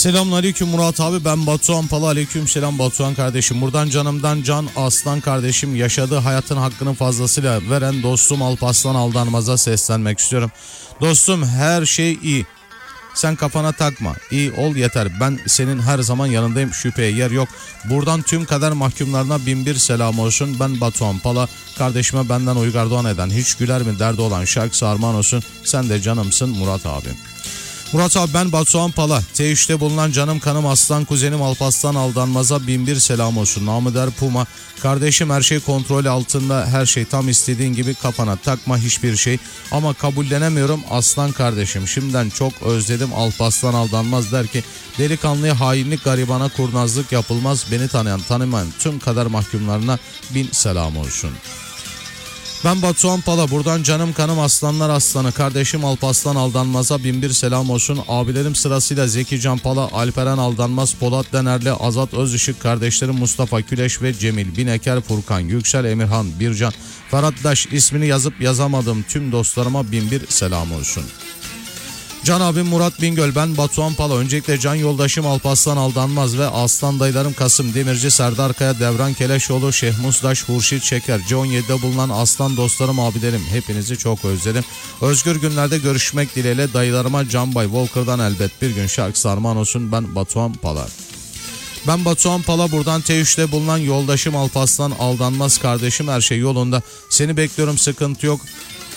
Selamünaleyküm Murat abi, ben Batuhan Pala. Aleyküm selam Batuhan kardeşim. Buradan canımdan can aslan kardeşim, yaşadığı hayatın hakkını fazlasıyla veren dostum Alparslan Aldanmaz'a seslenmek istiyorum. Dostum, her şey iyi. Sen kafana takma. İyi ol yeter. Ben senin her zaman yanındayım. Şüpheye yer yok. Buradan tüm kader mahkumlarına bin bir selam olsun. Ben Batuhan Pala. Kardeşime benden uygar doğan eden, hiç güler mi derdi olan şarkısı armağan olsun. Sen de canımsın Murat abi. Murat abi, ben Batuhan Pala. T3'te bulunan canım kanım aslan kuzenim Alparslan Aldanmaz'a bin bir selam olsun. Namı der Puma. Kardeşim, her şey kontrol altında. Her şey tam istediğin gibi, kafana takma hiçbir şey. Ama kabullenemiyorum aslan kardeşim. Şimdiden çok özledim. Alparslan Aldanmaz der ki, delikanlıya hainlik, garibana kurnazlık yapılmaz. Beni tanıyan tanımayan tüm kader mahkumlarına bin selam olsun. Ben Batuhan Pala. Buradan canım kanım aslanlar aslanı kardeşim Alparslan Aldanmaz'a bin bir selam olsun. Abilerim sırasıyla Zeki Can Pala, Alperen Aldanmaz, Polat Denerli, Azat Özışık, kardeşlerim Mustafa Küleş ve Cemil Bineker, Furkan Yüksel, Emirhan Bircan, Ferhat Daş, ismini yazıp yazamadığım tüm dostlarıma bin bir selam olsun. Can abim Murat Bingöl, ben Batuhan Pala. Öncelikle can yoldaşım Alparslan Aldanmaz ve aslan dayılarım Kasım Demirci, Serdar Kaya, Devran Keleşoğlu, Şeyh Musdaş, Hurşit Şeker, C17'de bulunan aslan dostlarım, abilerim, hepinizi çok özledim. Özgür günlerde görüşmek dileğiyle dayılarıma Canbay Walker'dan elbet bir gün şarkısı armağan olsun. Ben Batuhan Pala. Ben Batuhan Pala. Buradan T3'te bulunan yoldaşım Alparslan Aldanmaz kardeşim, her şey yolunda. Seni bekliyorum, sıkıntı yok.